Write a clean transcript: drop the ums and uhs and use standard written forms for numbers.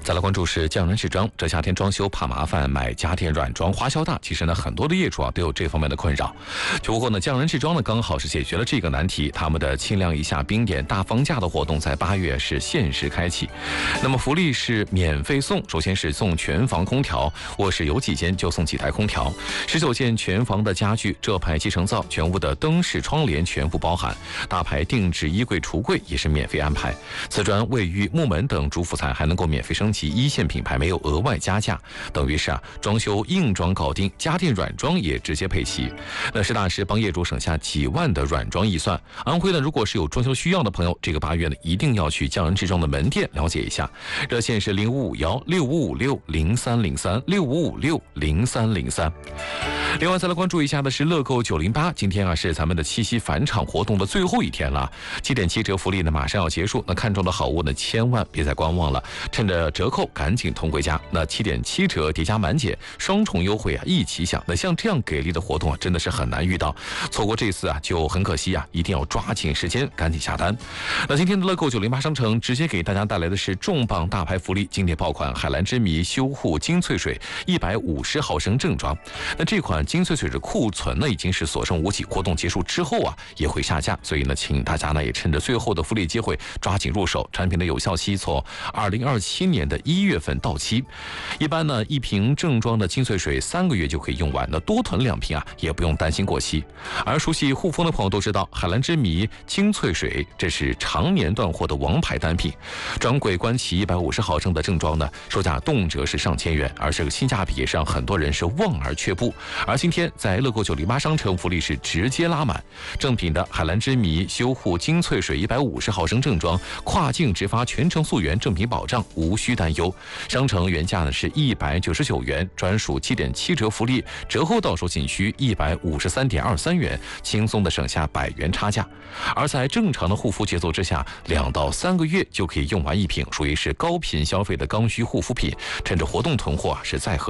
再来关注是匠人是装，这夏天装修怕麻烦，买家电软装花销大。其实呢，很多的业主都有这方面的困扰。不过呢，匠人是装呢刚好是解决了这个难题。他们的清凉一下冰点大放价的活动在8月是限时开启。那么福利是免费送，首先是送全房空调，卧室有几间就送几台空调，19件全房的家具，这排集成灶，全屋的灯饰窗帘全部包含，大牌定制衣柜橱柜也是免费安排，瓷砖、卫浴、木门等主辅材还能够免费升级，1线品牌没有额外加价，等于是装修硬装搞定，家电软装也直接配齐。那实打实帮业主省下几万的软装预算。安徽呢，如果是有装修需要的朋友，这个8月呢一定要去匠人之装的门店了解一下。热线是05516556030365560303。另外再来关注一下的是乐购908，今天是咱们的七夕返场活动的最后一天了，7点7折福利呢马上要结束，那看中的好物呢千万别再观望了，趁着折扣赶紧通回家。那7点7折叠加满减，双重优惠一起享。那像这样给力的活动真的是很难遇到，错过这次就很可惜一定要抓紧时间赶紧下单。那今天的乐购908商城直接给大家带来的是重磅大牌福利，经典爆款海蓝之谜修护精粹水150毫升正装。那这款精粹水的库存呢已经是所剩无几，活动结束之后也会下架，所以呢请大家呢也趁着最后的福利机会抓紧入手。产品的有效期从2027年的1月份到期，一般呢1瓶正装的精粹水3个月就可以用完，那多囤2瓶也不用担心过期。而熟悉护肤的朋友都知道，海蓝之谜精粹水这是常年断货的王牌单品，专柜官旗150毫升的正装呢售价动辄是上千元，而这个性价比也是让很多人是望而却步。而今天在乐购908商城福利是直接拉满，正品的海蓝之谜修护精粹水150毫升正装，跨境直发全程溯源，正品保障，无需担忧。商城原价呢是199元，专属7点7折福利，折后到手仅需153.23元，轻松的省下100元差价。而在正常的护肤节奏之下，2到3个月就可以用完1瓶，属于是高频消费的刚需护肤品，趁着活动囤货是再合